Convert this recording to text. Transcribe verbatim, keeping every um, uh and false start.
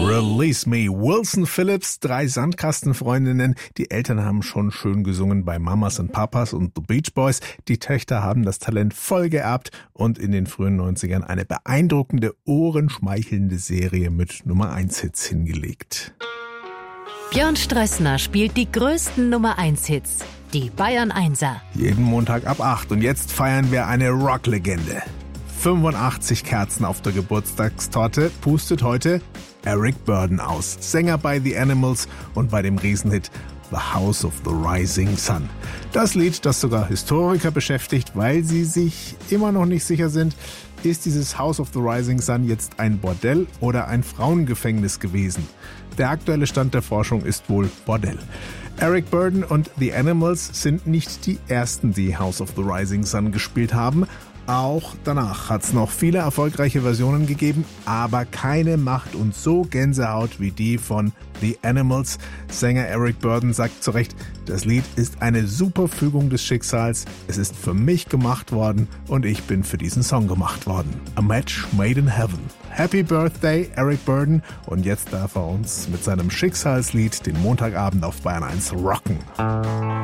Release Me. Wilson Phillips, drei Sandkastenfreundinnen. Die Eltern haben schon schön gesungen bei Mamas and Papas und The Beach Boys. Die Töchter haben das Talent voll geerbt und in den frühen neunzigern eine beeindruckende, ohrenschmeichelnde Serie mit Nummer eins Hits hingelegt. Björn Strössner spielt die größten Nummer eins Hits. Die Bayern Einser. Jeden Montag ab acht. Und jetzt feiern wir eine Rocklegende. fünfundachtzig Kerzen auf der Geburtstagstorte pustet heute Eric Burdon aus. Sänger bei The Animals und bei dem Riesenhit The House of the Rising Sun. Das Lied, das sogar Historiker beschäftigt, weil sie sich immer noch nicht sicher sind, ist dieses House of the Rising Sun jetzt ein Bordell oder ein Frauengefängnis gewesen? Der aktuelle Stand der Forschung ist wohl Bordell. Eric Burdon und The Animals sind nicht die ersten, die House of the Rising Sun gespielt haben. Auch danach hat es noch viele erfolgreiche Versionen gegeben, aber keine macht uns so Gänsehaut wie die von The Animals. Sänger Eric Burdon sagt zu Recht, das Lied ist eine super Fügung des Schicksals. Es ist für mich gemacht worden und ich bin für diesen Song gemacht worden. A match made in heaven. Happy Birthday, Eric Burdon. Und jetzt darf er uns mit seinem Schicksalslied den Montagabend auf Bayern eins rocken.